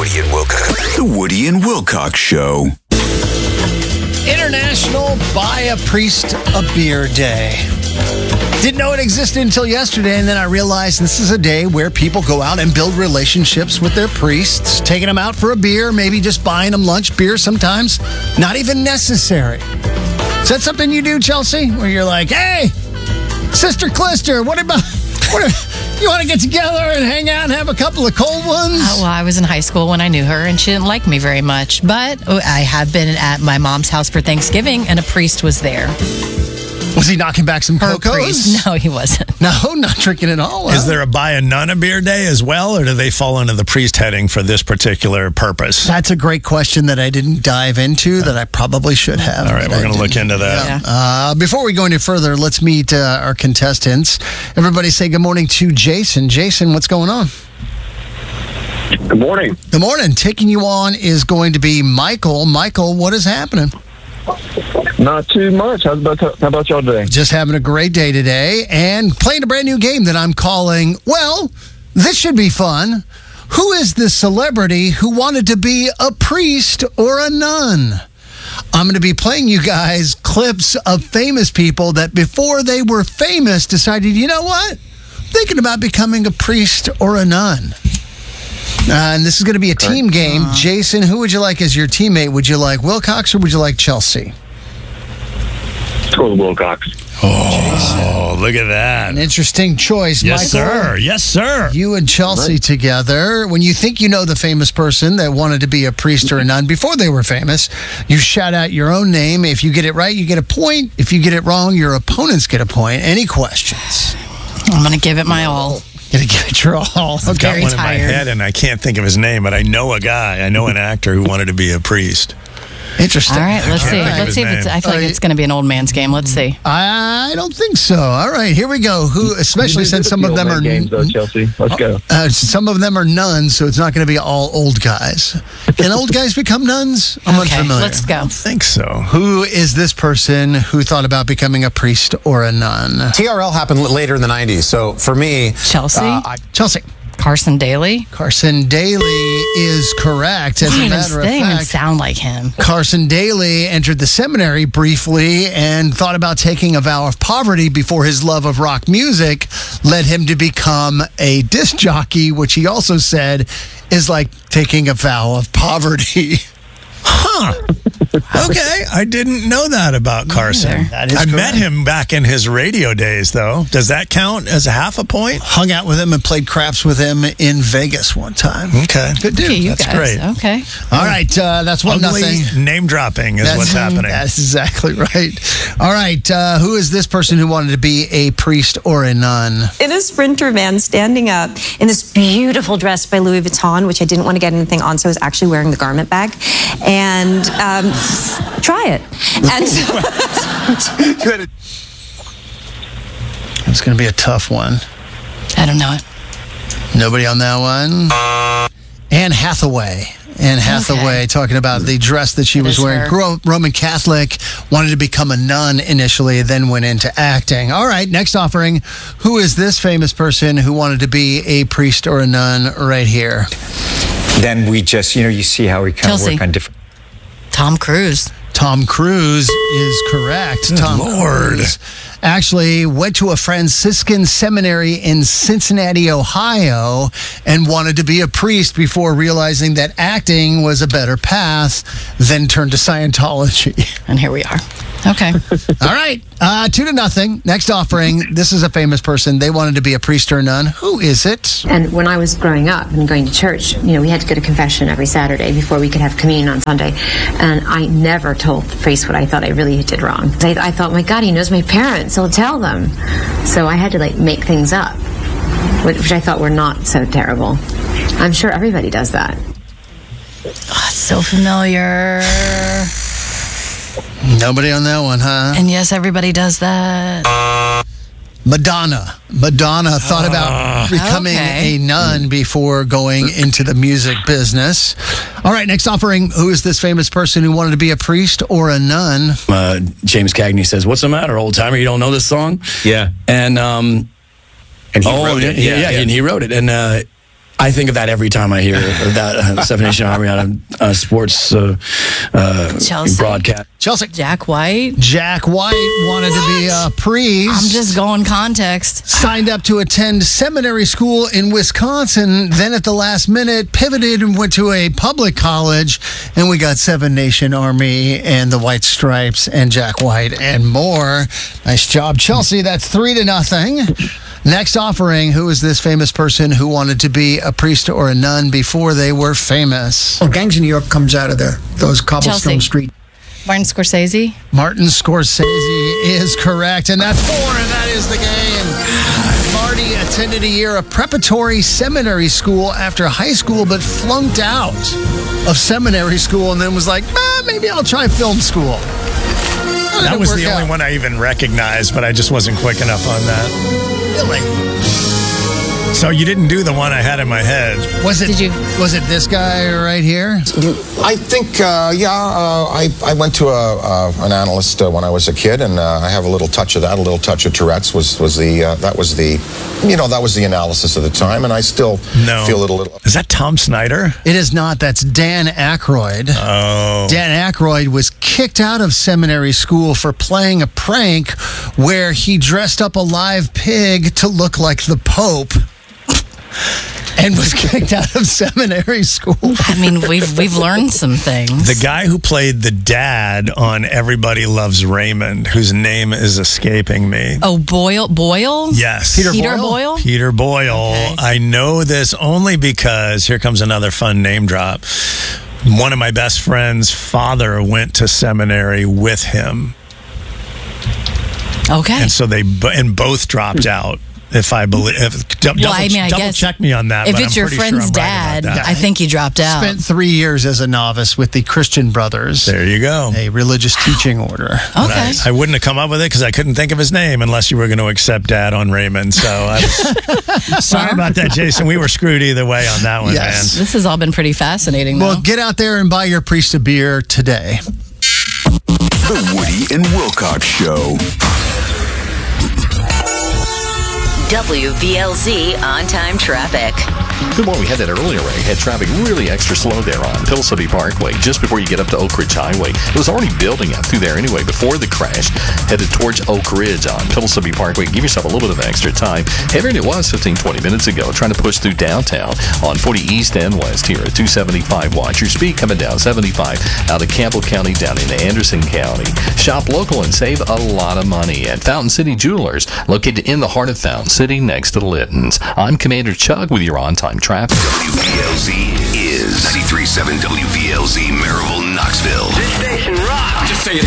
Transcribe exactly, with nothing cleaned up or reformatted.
Woody and Wilcox. The Woody and Wilcox Show. International Buy a Priest a Beer Day. Didn't know it existed until yesterday, and then I realized this is a day where people go out and build relationships with their priests, taking them out for a beer, maybe just buying them lunch beer sometimes. Not even necessary. Is that something you do, Chelsea? Where you're like, hey, Sister Clister, what about... What are, you want to get together and hang out and have a couple of cold ones? Uh, well, I was in high school when I knew her, and she didn't like me very much. But I have been at my mom's house for Thanksgiving, and a priest was there. Was he knocking back some Her cocos? priest? No, he wasn't. No, not drinking at all. Is huh? there a buy a nun a beer day as well, or do they fall under the priest heading for this particular purpose? That's a great question that I didn't dive into that I probably should have. All right, but we're I going to look didn't. into that. Yeah. Uh, before we go any further, let's meet uh, our contestants. Everybody say good morning to Jason. Jason, what's going on? Good morning. Good morning. Taking you on is going to be Michael. Michael, what is happening? Not too much. How's about, how about y'all today? Just having a great day today and playing a brand new game that I'm calling, well, this should be fun. Who is the celebrity who wanted to be a priest or a nun? I'm going to be playing you guys clips of famous people that before they were famous decided, you know what? Thinking about becoming a priest or a nun. Uh, and this is going to be a team game. Uh, Jason, who would you like as your teammate? Would you like Wilcox or would you like Chelsea? Let's go with Wilcox. Oh, look at that. An interesting choice, Yes, Michael. sir. Yes, sir. You and Chelsea Right. together. When you think you know the famous person that wanted to be a priest or a nun before they were famous, you shout out your own name. If you get it right, you get a point. If you get it wrong, your opponents get a point. Any questions? I'm going to give it my all. Gonna give it your all. I've got Very one in my tired. head, and I can't think of his name, but I know a guy. I know an actor who wanted to be a priest. Interesting. All right, let's I see. can't think of Let's his see if it's. name. I feel like it's going to be an old man's game. Let's see. I don't think so. All right, here we go. Who, especially since some of them are games, though, Chelsea. Let's go. uh, some of them are nuns, so it's not going to be all old guys. Can old guys become nuns? I'm Okay, unfamiliar. let's go. I think so. Who is this person who thought about becoming a priest or a nun? T R L happened l- later in the nineties. So for me, Chelsea? uh, I, Chelsea. Carson Daly. Carson Daly is correct. As They a didn't even, matter of they didn't even fact, sound like him. Carson Daly entered the seminary briefly and thought about taking a vow of poverty before his love of rock music led him to become a disc jockey, which he also said is like taking a vow of poverty. Huh. Okay, I didn't know that about Carson. either. That is I correct. met him back in his radio days, though. Does that count as a half a point? Hung out with him and played craps with him in Vegas one time. Okay. Good dude. Okay, you that's guys. great. Okay. All right, uh, that's one Ugly nothing. name dropping is what's happening. That's exactly right. All right, uh, who is this person who wanted to be a priest or a nun? In a Sprinter van, standing up in this beautiful dress by Louis Vuitton, which I didn't want to get anything on, so I was actually wearing the garment bag. And um, try it. And It's going to be a tough one. I don't know it. Nobody on that one? Anne Hathaway. Anne Hathaway Okay. talking about the dress that she It was is wearing. her. Grew up Roman Catholic, wanted to become a nun initially, then went into acting. All right, next offering. Who is this famous person who wanted to be a priest or a nun right here? Then we just, you know, you see how we kind Chelsea. of work on different. Tom Cruise. Tom Cruise is correct. Tom Lord. Cruise actually went to a Franciscan seminary in Cincinnati, Ohio, and wanted to be a priest before realizing that acting was a better path, then turned to Scientology. And here we are. Okay. All right, uh, two to nothing. Next offering. This is a famous person. They wanted to be a priest or a nun. Who is it? And when I was growing up and going to church, you know, we had to go to confession every Saturday before we could have communion on Sunday. And I never told the priest what I thought I really did wrong. I, I thought, my God, he knows my parents. He'll tell them. So I had to, like, make things up, which I thought were not so terrible. I'm sure everybody does that. Oh, it's so familiar. Nobody on that one, huh? And yes, everybody does that. Madonna. Madonna thought about becoming okay. a nun before going into the music business. All right, next offering. Who is this famous person who wanted to be a priest or a nun? Uh, James Cagney says, "What's the matter, old timer? You don't know this song?" Yeah. And um, And he oh wrote yeah, it. yeah, yeah, and he wrote it. And uh, I think of that every time I hear that uh, Seven Nation Army on a uh, sports uh, uh, Chelsea. broadcast. Chelsea. Jack White. Jack White wanted to be a priest. I'm just going context. Signed up to attend seminary school in Wisconsin, then at the last minute pivoted and went to a public college, and we got Seven Nation Army and the White Stripes and Jack White and more. Nice job, Chelsea. That's three to nothing. Next offering, who is this famous person who wanted to be a priest or a nun before they were famous? Well, Gangs of New York comes out of the those cobblestone Chelsea. street. Martin Scorsese. Martin Scorsese is correct, and that's four, and that is the game. Marty attended a year of preparatory seminary school after high school, but flunked out of seminary school and then was like, ah, maybe I'll try film school. How did That it was work the out? only one I even recognized, but I just wasn't quick enough on that. Really? So you didn't do the one I had in my head. Was it? Did you- Was it this guy right here? I think, uh, yeah, uh, I, I went to a, uh, an analyst uh, when I was a kid, and uh, I have a little touch of that. A little touch of Tourette's was was the uh, that was the, you know, that was the analysis of the time, and I still No. feel it a little. Is that Tom Snyder? It is not. That's Dan Aykroyd. Oh. Dan Aykroyd was kicked out of seminary school for playing a prank where he dressed up a live pig to look like the Pope and was kicked out of seminary school. I mean, we've we've learned some things. The guy who played the dad on Everybody Loves Raymond, whose name is escaping me. Oh, Boyle. Boyle. Yes. Peter Peter Boyle? Boyle. Peter Boyle. Okay. I know this only because, here comes another fun name drop. One of my best friend's father went to seminary with him. Okay. And so they, bo- and both dropped out. If I believe, if, double, Well, I mean, I double guess check me on that. if but it's I'm your pretty sure friend's I'm right dad, about that. I think he dropped out. Spent three years as a novice with the Christian Brothers, There you go. a religious teaching order. But Okay. I, I wouldn't have come up with it because I couldn't think of his name unless you were going to accept Dad on Raymond. So I was, sorry about that, Jason. We were screwed either way on that one, Yes. This has all been pretty fascinating, though. Well, get out there and buy your priest a beer today. The Woody and Wilcox Show. W V L Z on-time traffic. Good morning. We had that earlier, Ray. Had traffic really extra slow there on Pillsbury Parkway, just before you get up to Oak Ridge Highway. It was already building up through there anyway before the crash. Headed towards Oak Ridge on Pillsbury Parkway. Give yourself a little bit of extra time. Heavier than it was fifteen, twenty minutes ago, trying to push through downtown on forty East and West here at two seventy-five. Watch your speed coming down seventy-five out of Campbell County down into Anderson County. Shop local and save a lot of money at Fountain City Jewelers, located in the heart of Fountain City next to Litton's. I'm Commander Chug with your on-time traffic. W V L Z is ninety-three point seven W V L Z